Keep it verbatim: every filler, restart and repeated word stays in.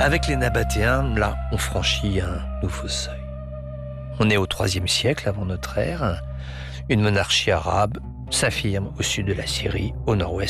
Avec les Nabatéens, là, on franchit un nouveau seuil. On est au troisième siècle avant notre ère. Une monarchie arabe s'affirme au sud de la Syrie, au nord-ouest